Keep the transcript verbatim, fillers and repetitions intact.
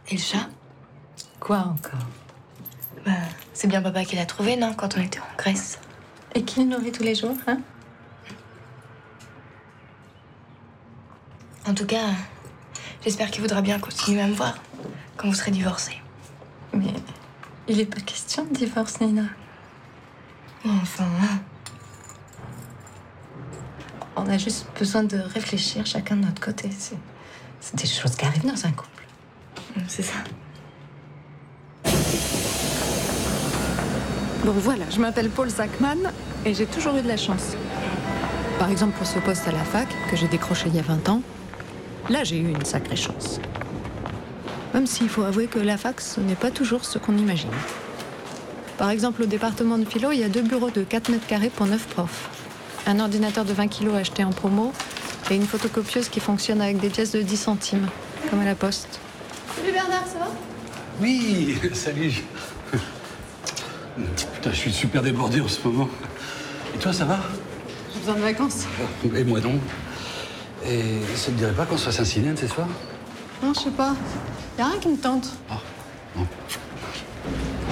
Et le chat? Quoi encore? Bah, c'est bien papa qui l'a trouvé, non, quand on était en Grèce. Et qui le nourrit tous les jours, hein? En tout cas, j'espère qu'il voudra bien continuer à me voir quand vous serez divorcés. Mais il est pas question de divorce, Nina. Enfin, hein. On a juste besoin de réfléchir chacun de notre côté. C'est, c'est des choses qui arrivent dans un couple. C'est ça. Bon voilà, je m'appelle Paul Zachman et j'ai toujours eu de la chance. Par exemple pour ce poste à la fac que j'ai décroché il y a vingt ans, là j'ai eu une sacrée chance. Même s'il faut avouer que la fac, ce n'est pas toujours ce qu'on imagine. Par exemple, au département de philo, il y a deux bureaux de quatre mètres carrés pour neuf profs. Un ordinateur de vingt kilos acheté en promo et une photocopieuse qui fonctionne avec des pièces de dix centimes, comme à la poste. Salut Bernard, ça va? Oui, salut. Putain, je suis super débordé en ce moment. Et toi, ça va? J'ai besoin de vacances. Et moi non. Et ça te dirait pas qu'on se fasse un ciné ce soir? Non, je sais pas. Y a rien qui me tente. Ah, non.